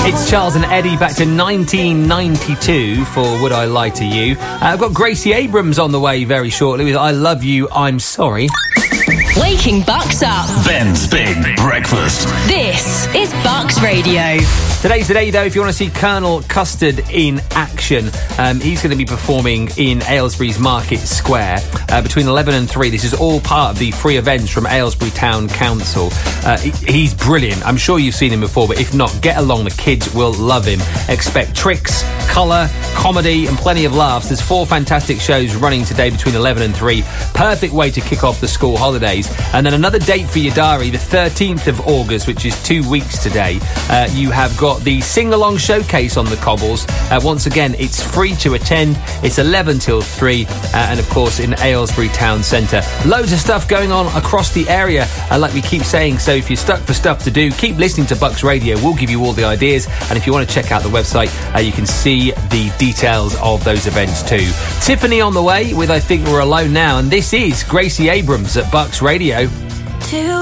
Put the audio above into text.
It's Charles and Eddie back to 1992 for Would I Lie to You. I've got Gracie Abrams on the way very shortly with I Love You, I'm Sorry. Waking Bucks up. Ben's Big Breakfast. This is Bucks Radio. Today's the day, though, if you want to see Colonel Custard in action. He's going to be performing in Aylesbury's Market Square between 11 and 3. This is all part of the free events from Aylesbury Town Council. He's brilliant. I'm sure you've seen him before, but if not, get along. The kids will love him. Expect tricks, colour, comedy and plenty of laughs. There's 4 fantastic shows running today between 11 and 3. Perfect way to kick off the school holidays. And then another date for your diary, the 13th of August, which is 2 weeks today. You have got the sing-along showcase on the cobbles. Once again, it's free to attend. It's 11 till 3, and of course in Aylesbury Town Centre. Loads of stuff going on across the area, like we keep saying. So if you're stuck for stuff to do, keep listening to Bucks Radio. We'll give you all the ideas, and if you want to check out the website, you can see the details of those events too. Tiffany on the way with I Think We're Alone Now, and this is Gracie Abrams at Bucks Radio.